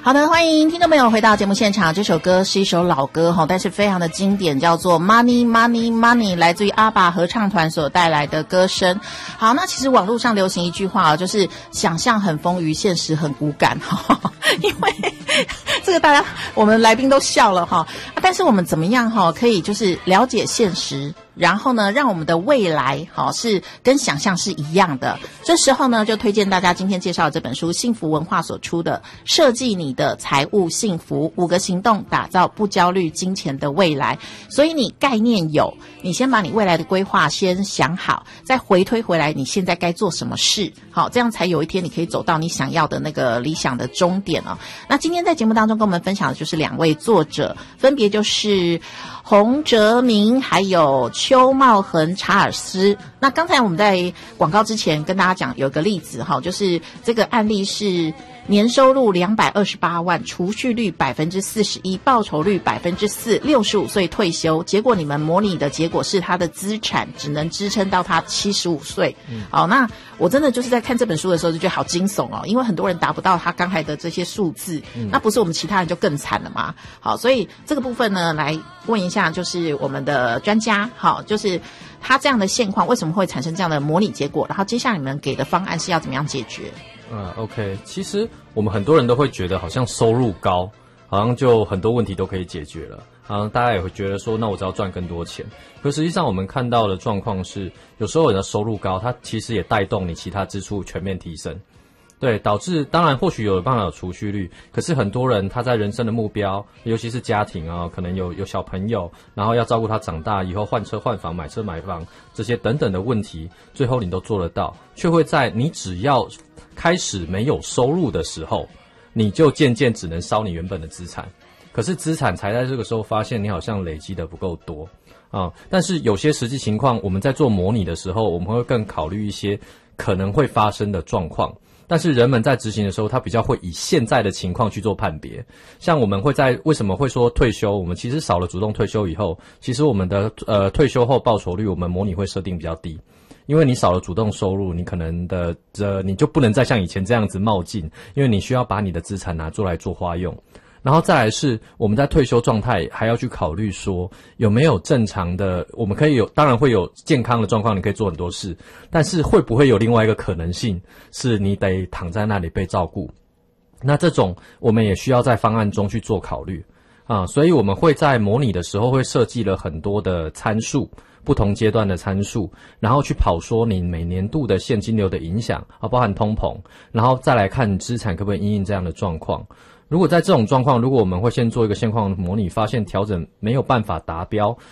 好的，欢迎听众朋友回到节目现场。这首歌是一首老歌但是非常的经典，叫做 Money Money Money， 来自于阿爸合唱团所带来的歌声。好，那其实网络上流行一句话就是想象很丰腴，现实很骨感因为这个我们来宾都笑了但是我们怎么样可以就是了解现实，然后呢让我们的未来是跟想象是一样的。这时候呢就推荐大家今天介绍的这本书，幸福文化所出的《设计你的财务幸福5个行动，打造不焦虑金钱的未来》。所以你概念有，你先把你未来的规划先想好，再回推回来你现在该做什么事，好，这样才有一天你可以走到你想要的那个理想的终点那今天在节目当中跟我们分享的就是2位作者，分别就是洪哲明还有邱茂恒查尔斯。那刚才我们在广告之前跟大家讲有一个例子就是这个案例是年收入228万，储蓄率 41%， 报酬率 4%， 65岁退休。结果你们模拟的结果是他的资产只能支撑到他75岁。好，那我真的就是在看这本书的时候就觉得好惊悚因为很多人达不到他刚才的这些数字，那不是我们其他人就更惨了吗？好，所以这个部分呢来问一下就是我们的专家，好，就是他这样的现况为什么会产生这样的模拟结果，然后接下来你们给的方案是要怎么样解决 ？OK， 其实我们很多人都会觉得好像收入高，好像就很多问题都可以解决了。大家也会觉得说，那我只要赚更多钱。可实际上我们看到的状况是，有时候人的收入高，它其实也带动你其他支出全面提升。对，导致当然或许有办法有储蓄率，可是很多人他在人生的目标，尤其是家庭可能有小朋友，然后要照顾他长大以后换车换房买车买房这些等等的问题，最后你都做得到，却会在你只要开始没有收入的时候，你就渐渐只能烧你原本的资产。可是资产才在这个时候发现你好像累积的不够多但是有些实际情况我们在做模拟的时候，我们会更考虑一些可能会发生的状况。但是人们在执行的时候，他比较会以现在的情况去做判别。像我们会为什么会说退休，我们其实少了主动退休以后，其实我们的退休后报酬率我们模拟会设定比较低。因为你少了主动收入，你可能你就不能再像以前这样子冒进，因为你需要把你的资产拿出来做花用。然后再来是我们在退休状态还要去考虑说有没有正常的，我们可以当然会有健康的状况，你可以做很多事，但是会不会有另外一个可能性是你得躺在那里被照顾，那这种我们也需要在方案中去做考虑所以我们会在模拟的时候会设计了很多的参数，不同阶段的参数，然后去跑说你每年度的现金流的影响包含通膨，然后再来看资产可不可以因应这样的状况。如果在这种状况，如果我们会先做一个现况模拟，发现调整没有办法达标，